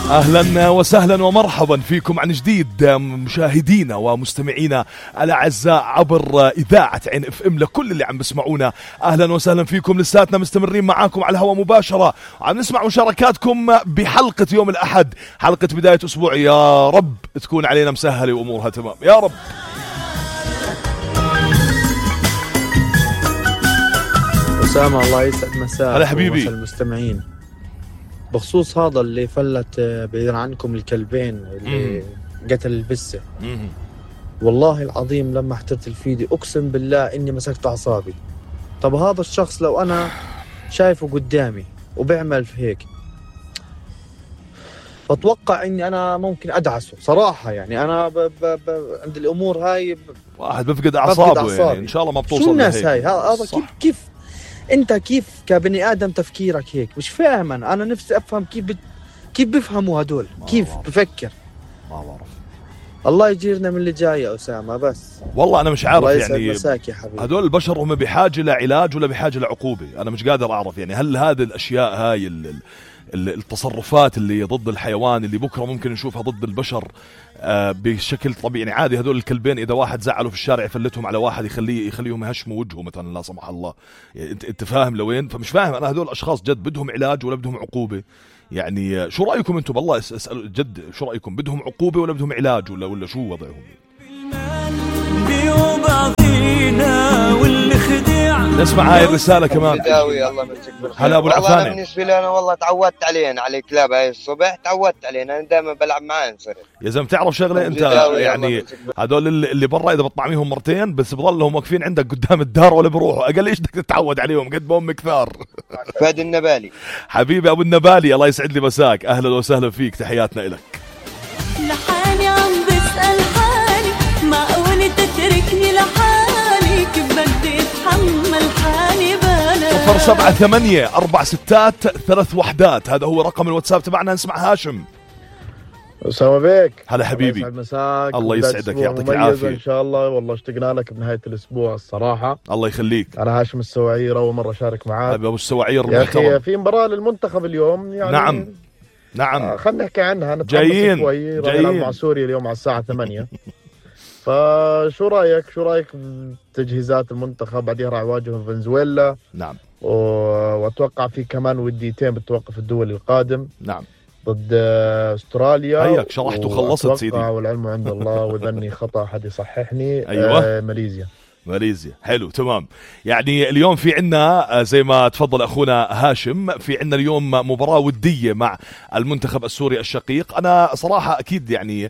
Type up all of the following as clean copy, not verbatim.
أهلا وسهلا ومرحبا فيكم عن جديد مشاهدينا ومستمعينا الأعزاء عبر إذاعة عين اف ام. لكل اللي عم بسمعونا أهلا وسهلا فيكم. لساتنا مستمرين معاكم على الهواء مباشرة، عم نسمع مشاركاتكم بحلقة يوم الأحد، حلقة بداية أسبوع. يا رب تكون علينا مسهلة وأمورها تمام يا رب. أسامة الله يسعد مساء. هلا حبيبي المستمعين، بخصوص هذا اللي فلت بعيد عنكم الكلبين اللي قتل البسة، والله العظيم لما احترت الفيديو اقسم بالله اني مسكت اعصابي. طب هذا الشخص لو انا شايفه قدامي وبيعمل في هيك، بتوقع اني انا ممكن ادعسه صراحة. يعني انا عند الامور هاي واحد بفقد اعصابه يعني ان شاء الله ما بتوصل. شو الناس هاي؟ هذا كيف انت كيف كبني ادم تفكيرك هيك؟ مش فاهم. انا نفسي افهم كيف بيفهموا هدول، كيف بفكر. ما بعرف. الله يجيرنا من اللي جاي يا اسامه. بس والله انا مش عارف يعني يا هدول البشر هم بحاجه لعلاج ولا بحاجه لعقوبه؟ انا مش قادر اعرف يعني هل هذه الاشياء هاي التصرفات اللي ضد الحيوان اللي بكره ممكن نشوفها ضد البشر بشكل طبيعي. يعني عادي هدول الكلبين اذا واحد زعلوا في الشارع يفلتهم على واحد يخليهم يهشموا وجهه مثلا لا سمح الله. يعني انت فاهم لوين؟ فمش فاهم انا هدول الاشخاص جد بدهم علاج ولا بدهم عقوبه؟ يعني شو رايكم انتم؟ بالله اسال جد، شو رايكم؟ بدهم عقوبه ولا بدهم علاج ولا شو وضعهم؟ نسمع هاي الرسالة كمان. هلا أبو العفاني. والله بالنسبة لي أنا والله تعودت على الكلاب هاي الصبح، تعودت علينا، أنا دائما بلعب معاه انصرف. يا زلمة تعرف شغلة أنت يعني هدول اللي برا إذا بتطعميهم مرتين بس بضلهم واقفين عندك قدام الدار ولا بروحوا، أقل إيش بدك تتعود عليهم قد ما هم كثار. فهد النبالي حبيبي أبو النبالي الله يسعد لي مساك، أهلا وسهلا فيك، تحياتنا إلك. لحالي عم بسأل حالي، معقول تتركني لحالي؟ كيف بدي اتحمل حالي بلا 0784663 هذا هو رقم الواتساب تبعنا. نسمع هاشم. أسامة بيك. هلا حبيبي. يسعد مساك. الله يسعدك يعطيك العافية إن شاء الله. والله اشتقنا لك بنهاية الأسبوع الصراحة. الله يخليك. أنا هاشم السواعير، أول مرة أشارك معاك. أبو السواعير يا أخي في مباراة للمنتخب اليوم يعني. نعم خلينا نحكي عنها. جايين مع سوريا اليوم على الساعة 8. فشو رأيك بتجهيزات المنتخب؟ بعدها راح يواجه فنزويلا. نعم. واتوقع في كمان وديتين بتوقف الدول القادم. نعم. ضد استراليا. هيك شرحت وخلصت سيدي. والعلم عند الله وذني خطأ حد يصححني. أيوة. ماليزيا حلو تمام. يعني اليوم في عنا زي ما تفضل أخونا هاشم، في عنا اليوم مباراة ودية مع المنتخب السوري الشقيق. أنا صراحة أكيد يعني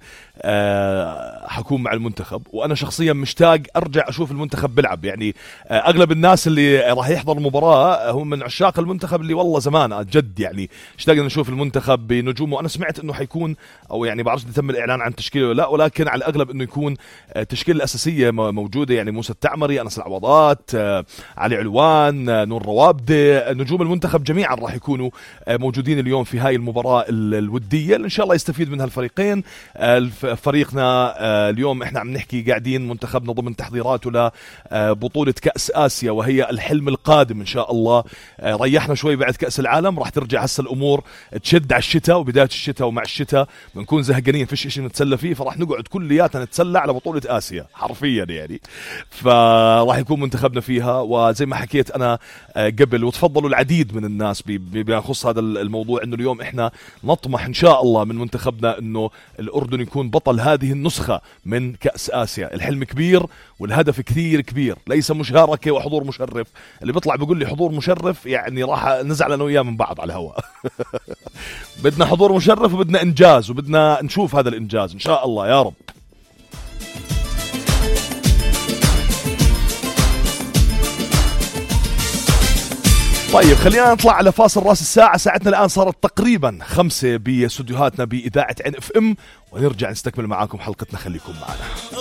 حكون مع المنتخب، وأنا شخصيا مشتاق أرجع أشوف المنتخب بلعب. يعني أغلب الناس اللي راح يحضر المباراة هم من عشاق المنتخب اللي والله زمان جد يعني اشتاقنا نشوف المنتخب بنجومه. أنا سمعت أنه حيكون أو يعني بعرفش تم الإعلان عن تشكيله ولا لا، ولكن على الأغلب أنه يكون التشكيلة الأساسية موجودة. يعني موسى التعمري، أنس العوضات، علي علوان، نور روابدة، نجوم المنتخب جميعا راح يكونوا موجودين اليوم في هاي المباراة الودية اللي إن شاء الله يستفيد منها الفريقين. فريقنا اليوم إحنا عم نحكي قاعدين منتخبنا ضمن تحضيراته لبطولة كأس آسيا، وهي الحلم القادم إن شاء الله. ريحنا شوي بعد كأس العالم، راح ترجع هسه الأمور تشد على الشتاء وبداية الشتاء، ومع الشتاء بنكون زهقانين فيش إشي نتسلى فيه، فراح نقعد كلياتنا نتسلى على بطولة آسيا حرفيا يعني. فراح يكون منتخبنا فيها. وزي ما حكيت أنا قبل وتفضلوا العديد من الناس بيخص هذا الموضوع، إنه اليوم إحنا نطمح إن شاء الله من منتخبنا إنه الأردن يكون بطل هذه النسخة من كأس آسيا. الحلم كبير والهدف كثير كبير، ليس مشاركة وحضور مشرف. اللي بيطلع بيقول لي حضور مشرف يعني راح نزعل أنا وياه من بعض على الهواء. بدنا حضور مشرف وبدنا إنجاز وبدنا نشوف هذا الإنجاز إن شاء الله يا رب. طيب خلينا نطلع على فاصل راس الساعة. ساعتنا الآن صارت تقريبا 5 باستوديوهاتنا بإذاعة عين اف ام، ونرجع نستكمل معاكم حلقتنا. خليكم معنا.